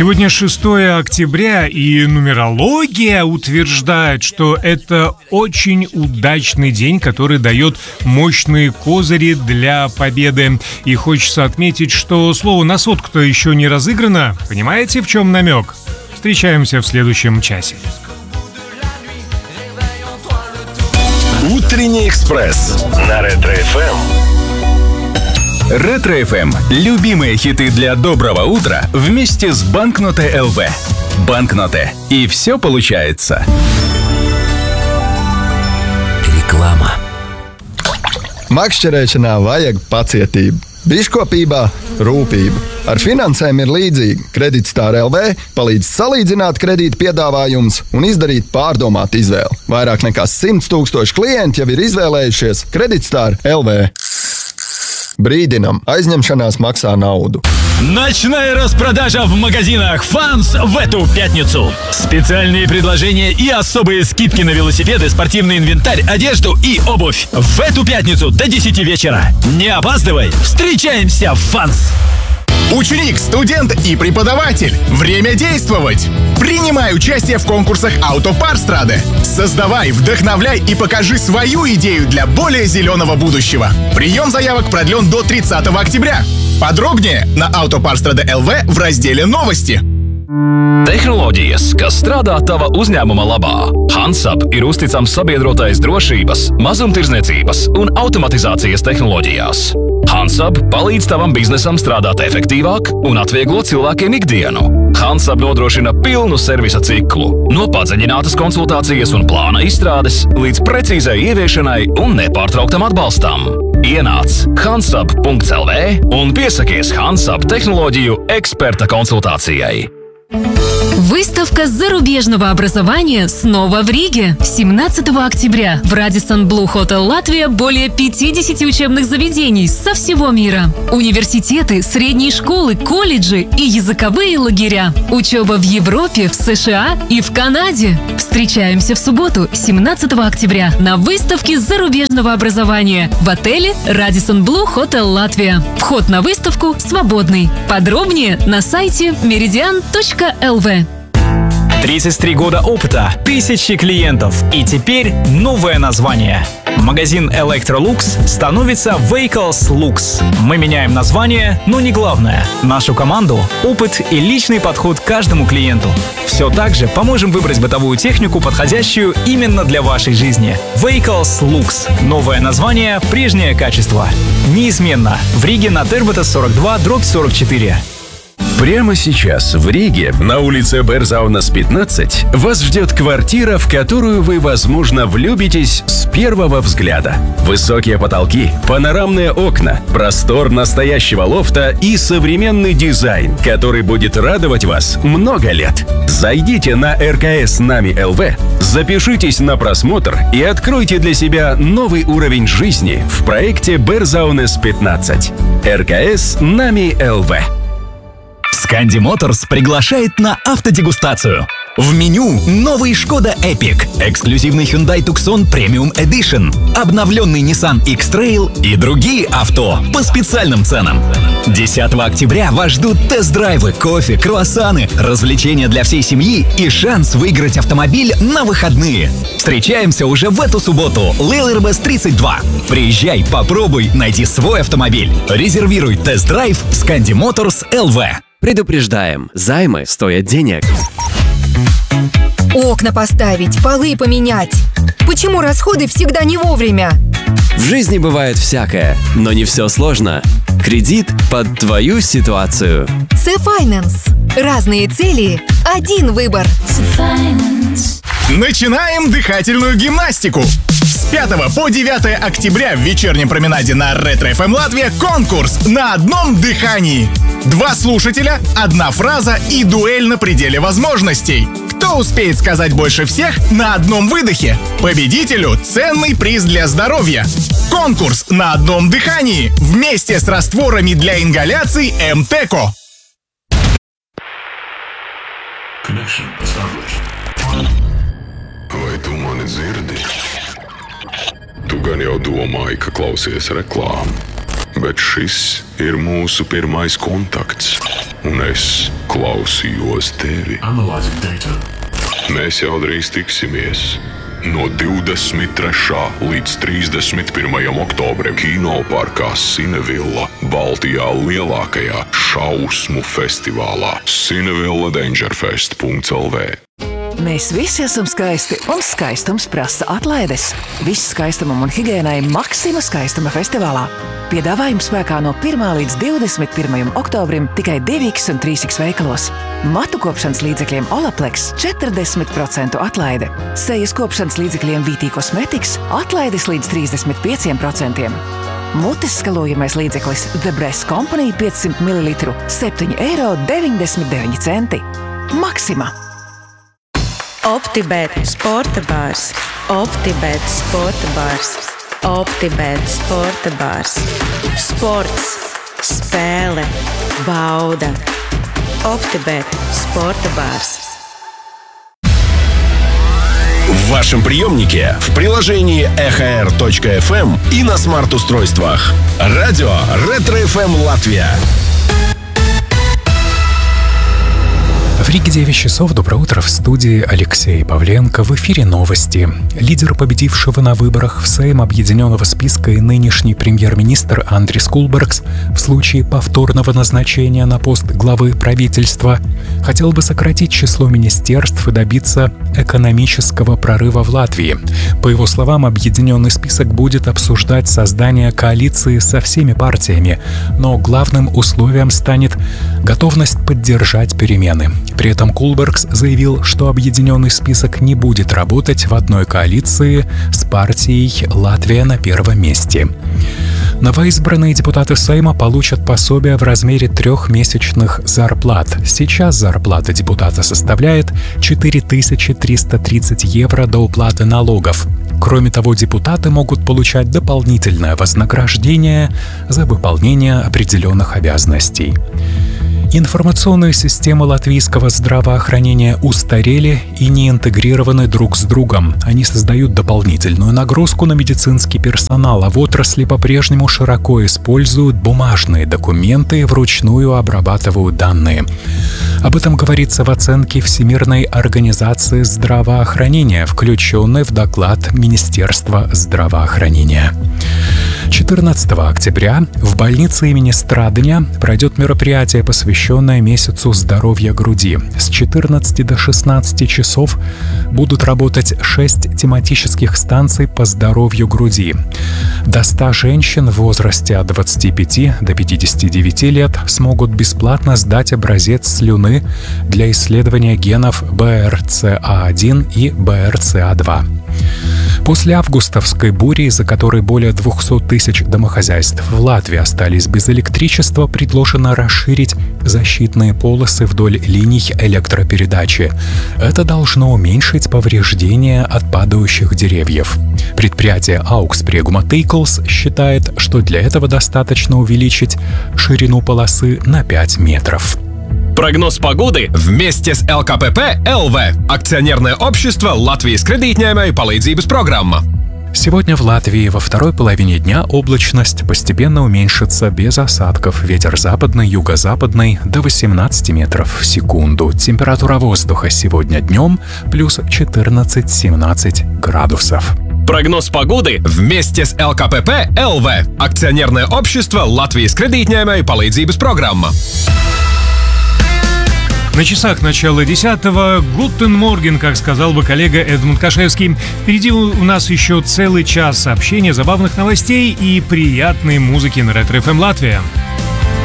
Сегодня 6 октября, и нумерология утверждает, что это очень удачный день, который дает мощные козыри для победы. И хочется отметить, что слово «на сотку»-то еще не разыграно. Понимаете, в чем намек? Встречаемся в следующем часе. Утренний экспресс на Ретро-ФМ. Ретро-ФМ. Любимые хиты для доброго утра вместе с Банкноте ЛВ. Банкноте. И все получается. Реклама. Makšķerēšanā vajag pacietību. Biškopībā rūpība. Ar finansēm ir līdzīgi. Kreditstar LV palīdz salīdzināt kredīta piedāvājumus un izdarīt pārdomātu izvēli. Vairāk nekā 100 000 klienti jau ir izvēlējušies Kreditstar LV. Brīdinam, aizņemšanās maksā nauду. Ночная распродажа в магазинах «Фанс» в эту пятницу. Специальные предложения и особые скидки на велосипеды, спортивный инвентарь, одежду и обувь. В эту пятницу до 10 вечера. Не опаздывай, встречаемся в «Фанс». Ученик, студент и преподаватель. Время действовать! Принимай участие в конкурсах «Автопарстрады». Создавай, вдохновляй и покажи свою идею для более зеленого будущего. Прием заявок продлен до 30 октября. Подробнее на «Autopārstrāde LV» в разделе «Новости». Tehnoloģijas, kas strādā tava uzņēmuma labā. Hansap ir uzticams sabiedrotais drošības, mazumtirdzniecības un automatizācijas tehnoloģijās. Hansap palīdz tavam biznesam strādāt efektīvāk un atvieglo cilvēkiem ikdienu. Hansap nodrošina pilnu servisa ciklu, no padziļinātas konsultācijas un plāna izstrādes līdz precīzai ieviešanai un nepārtrauktam atbalstam. Ienāc hansap.lv un piesakies Hansap tehnoloģiju eksperta konsultācijai. Выставка зарубежного образования снова в Риге. 17 октября в Radisson Blu Hotel Латвия более 50 учебных заведений со всего мира. Университеты, средние школы, колледжи и языковые лагеря. Учеба в Европе, в США и в Канаде. Встречаемся в субботу, 17 октября на выставке зарубежного образования в отеле Radisson Blu Hotel Латвия. Вход на выставку свободный. Подробнее на сайте meridian.lv. 33 года опыта, тысячи клиентов и теперь новое название. Магазин Electrolux становится Vehicles Lux. Мы меняем название, но не главное. Нашу команду, опыт и личный подход к каждому клиенту. Все так же поможем выбрать бытовую технику, подходящую именно для вашей жизни. Vehicles Lux. Новое название, прежнее качество. Неизменно. В Риге на Тербата 42/44. Прямо сейчас в Риге, на улице Берзаунас 15, вас ждет квартира, в которую вы, возможно, влюбитесь с первого взгляда. Высокие потолки, панорамные окна, простор настоящего лофта и современный дизайн, который будет радовать вас много лет. Зайдите на РКС Нами ЛВ, запишитесь на просмотр и откройте для себя новый уровень жизни в проекте Берзаунас 15. РКС Нами ЛВ. Сканди Моторс приглашает на автодегустацию. В меню новый Шкода Epic, эксклюзивный Hyundai Tucson Premium Edition, обновленный Nissan X-Trail и другие авто по специальным ценам. 10 октября вас ждут тест-драйвы, кофе, круассаны, развлечения для всей семьи и шанс выиграть автомобиль на выходные. Встречаемся уже в эту субботу. Лейлербес 32. Приезжай, попробуй, найди свой автомобиль. Резервируй тест-драйв Сканди Моторс ЛВ. Предупреждаем, займы стоят денег. Окна поставить, полы поменять. Почему расходы всегда не вовремя? В жизни бывает всякое, но не все сложно. Кредит под твою ситуацию. Сефайнанс. Разные цели, один выбор. Начинаем дыхательную гимнастику. С 5 по 9 октября в вечернем променаде на Ретро-ФМ Латвия конкурс на одном дыхании. 2 слушателя, 1 фраза и дуэль на пределе возможностей. Кто успеет сказать больше всех на одном выдохе? Победителю ценный приз для здоровья. Конкурс на одном дыхании вместе с растворами для ингаляций МТЭКО. Vai tu mani dzirdi? Tu gan jau domāji, ka klausies reklāmu, bet šis ir mūsu pirmais kontakts, un es klausījos tevi. Analyzing data. Mēs jau drīz tiksimies. No 23. līdz 31. oktobrim Kinoparkā Cinevilla, Baltijā lielākajā šausmu festivālā cinevilladangerfest.lv. Mēs visi esam skaisti, un skaistums prasa atlaides. Viss skaistumam un higiēnai Maxima skaistuma festivālā. Piedāvājums spēkā no 1. līdz 21. oktobrim tikai 2X un 3X veikalos. Matu kopšanas līdzekļiem Olaplex 40% atlaide. Sejas kopšanas līdzekļiem VT Cosmetics atlaides līdz 35%. Mutes skalojamais līdzeklis The Breast Company 500 ml €7,99. Maxima. OptiBet sporta bārs. OptiBet sporta bārs. OptiBet sporta bārs. Sports, spēle, bauda. OptiBet sporta барс. В вашем приемнике, в приложении EHR.FM и на смарт-устройствах. Радио Ретро-ФМ Латвия. В Риге 9 часов. Доброе утро. В студии Алексей Павленко. В эфире новости. Лидер победившего на выборах в Сейм объединенного списка и нынешний премьер-министр Андрис Кулбергс в случае повторного назначения на пост главы правительства хотел бы сократить число министерств и добиться экономического прорыва в Латвии. По его словам, объединенный список будет обсуждать создание коалиции со всеми партиями, но главным условием станет готовность поддержать перемены. При этом Кулбергс заявил, что объединенный список не будет работать в одной коалиции с партией «Латвия на первом месте». Новоизбранные депутаты Сейма получат пособие в размере 3-месячных зарплат. Сейчас зарплата депутата составляет 4330 евро до уплаты налогов. Кроме того, депутаты могут получать дополнительное вознаграждение за выполнение определенных обязанностей. Информационные системы латвийского здравоохранения устарели и не интегрированы друг с другом. Они создают дополнительную нагрузку на медицинский персонал, а в отрасли по-прежнему широко используют бумажные документы и вручную обрабатывают данные. Об этом говорится в оценке Всемирной организации здравоохранения, включенной в доклад Министерства здравоохранения. 14 октября в больнице имени Страдания пройдет мероприятие, посвященное месяцу здоровья груди. С 14 до 16 часов будут работать 6 тематических станций по здоровью груди. До 100 женщин в возрасте от 25 до 59 лет смогут бесплатно сдать образец слюны для исследования генов BRCA1 и BRCA2. После августовской бури, из-за которой более 200 тысяч домохозяйств в Латвии остались без электричества, предложено расширить защитные полосы вдоль линий электропередачи. Это должно уменьшить повреждения от падающих деревьев. Предприятие Augsprieguma Teikls считает, что для этого достаточно увеличить ширину полосы на 5 метров. Прогноз погоды вместе с ЛКПП ЛВ. Акционерное общество Латвijas кредитņēmēju palīdzības программа. Сегодня в Латвии во второй половине дня облачность постепенно уменьшится без осадков. Ветер западный, юго-западный до 18 метров в секунду. Температура воздуха сегодня днем плюс 14-17 градусов. Прогноз погоды вместе с ЛКПП ЛВ. Акционерное общество Латвijas кредитņēmēju palīdzības программа. На часах начало 10-го. Гутен морген, как сказал бы коллега Эдмунд Кашевский. Впереди у нас еще целый час сообщения, забавных новостей и приятной музыки на Ретро-ФМ Латвия.